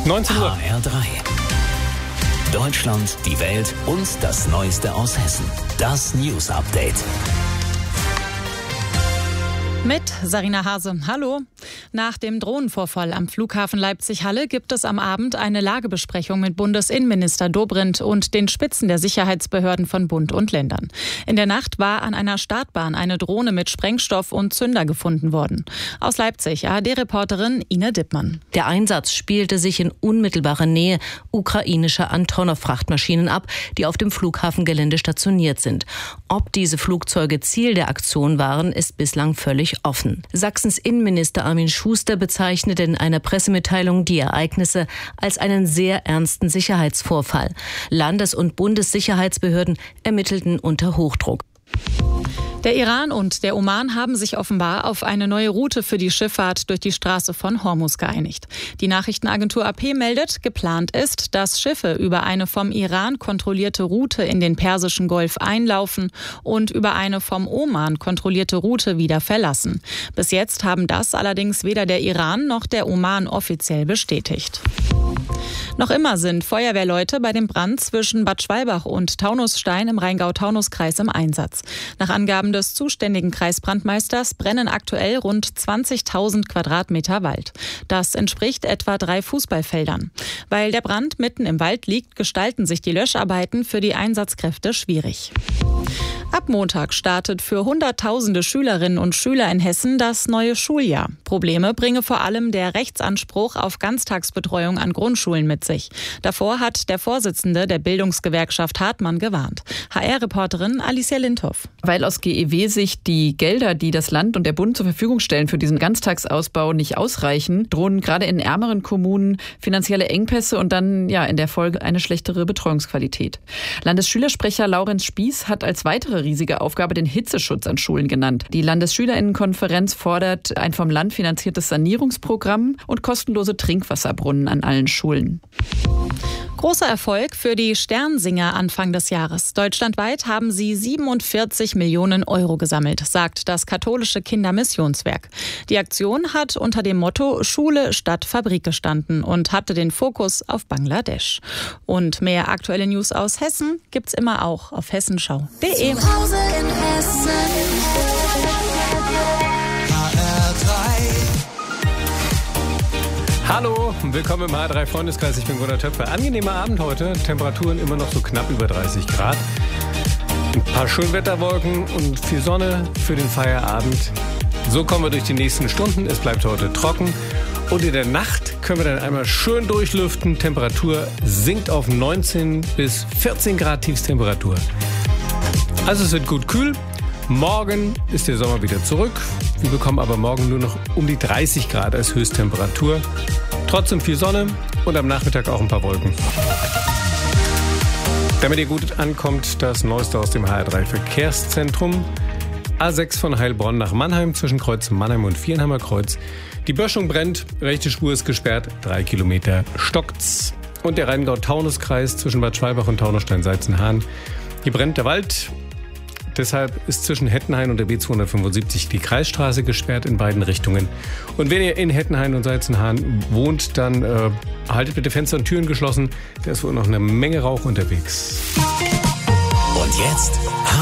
19 Uhr. HR3. Deutschland, die Welt und das Neueste aus Hessen. Das News Update. Mit Sarina Hase. Hallo. Nach dem Drohnenvorfall am Flughafen Leipzig-Halle gibt es am Abend eine Lagebesprechung mit Bundesinnenminister Dobrindt und den Spitzen der Sicherheitsbehörden von Bund und Ländern. In der Nacht war an einer Startbahn eine Drohne mit Sprengstoff und Zünder gefunden worden. Aus Leipzig, ARD-Reporterin Ine Dippmann. Der Einsatz spielte sich in unmittelbarer Nähe ukrainischer Antonov-Frachtmaschinen ab, die auf dem Flughafengelände stationiert sind. Ob diese Flugzeuge Ziel der Aktion waren, ist bislang völlig offen. Sachsens Innenminister Armin Schuster bezeichnete in einer Pressemitteilung die Ereignisse als einen sehr ernsten Sicherheitsvorfall. Landes- und Bundessicherheitsbehörden ermittelten unter Hochdruck. Der Iran und der Oman haben sich offenbar auf eine neue Route für die Schifffahrt durch die Straße von Hormuz geeinigt. Die Nachrichtenagentur AP meldet, geplant ist, dass Schiffe über eine vom Iran kontrollierte Route in den Persischen Golf einlaufen und über eine vom Oman kontrollierte Route wieder verlassen. Bis jetzt haben das allerdings weder der Iran noch der Oman offiziell bestätigt. Noch immer sind Feuerwehrleute bei dem Brand zwischen Bad Schwalbach und Taunusstein im Rheingau-Taunus-Kreis im Einsatz. Nach Angaben des zuständigen Kreisbrandmeisters brennen aktuell rund 20.000 Quadratmeter Wald. Das entspricht etwa 3 Fußballfeldern. Weil der Brand mitten im Wald liegt, gestalten sich die Löscharbeiten für die Einsatzkräfte schwierig. Ab Montag startet für Hunderttausende Schülerinnen und Schüler in Hessen das neue Schuljahr. Probleme bringe vor allem der Rechtsanspruch auf Ganztagsbetreuung an Grundschulen mit sich. Davor hat der Vorsitzende der Bildungsgewerkschaft Hartmann gewarnt. HR-Reporterin Alicia Lindhoff. Weil aus GEW-Sicht die Gelder, die das Land und der Bund zur Verfügung stellen für diesen Ganztagsausbau, nicht ausreichen, drohen gerade in ärmeren Kommunen finanzielle Engpässe und dann in der Folge eine schlechtere Betreuungsqualität. Landesschülersprecher Laurenz Spieß hat als weitere riesige Aufgabe den Hitzeschutz an Schulen genannt. Die Landesschülerinnenkonferenz fordert ein vom Land finanziertes Sanierungsprogramm und kostenlose Trinkwasserbrunnen an allen Schulen. Großer Erfolg für die Sternsinger Anfang des Jahres. Deutschlandweit haben sie 47 Millionen Euro gesammelt, sagt das katholische Kindermissionswerk. Die Aktion hat unter dem Motto Schule statt Fabrik gestanden und hatte den Fokus auf Bangladesch. Und mehr aktuelle News aus Hessen gibt's immer auch auf hessenschau.de. Zu Hause in Hessen. Hallo, willkommen im HR3 Freundeskreis. Ich bin Gunnar Töpfer. Angenehmer Abend heute. Temperaturen immer noch so knapp über 30 Grad. Ein paar Schönwetterwolken und viel Sonne für den Feierabend. So kommen wir durch die nächsten Stunden. Es bleibt heute trocken. Und in der Nacht können wir dann einmal schön durchlüften. Temperatur sinkt auf 19 bis 14 Grad Tiefstemperatur. Also es wird gut kühl. Morgen ist der Sommer wieder zurück. Wir bekommen aber morgen nur noch um die 30 Grad als Höchsttemperatur. Trotzdem viel Sonne und am Nachmittag auch ein paar Wolken. Damit ihr gut ankommt, das Neueste aus dem HR3 Verkehrszentrum. A6 von Heilbronn nach Mannheim zwischen Kreuz Mannheim und Viernheimer Kreuz. Die Böschung brennt, rechte Spur ist gesperrt, 3 Kilometer stockt's. Und der Rheingau-Taunus-Kreis zwischen Bad Schwalbach und Taunusstein-Salzenhahn. Hier brennt der Wald. Deshalb ist zwischen Hettenhain und der B275 die Kreisstraße gesperrt in beiden Richtungen. Und wenn ihr in Hettenhain und Salzenhahn wohnt, dann haltet bitte Fenster und Türen geschlossen. Da ist wohl noch eine Menge Rauch unterwegs. Und jetzt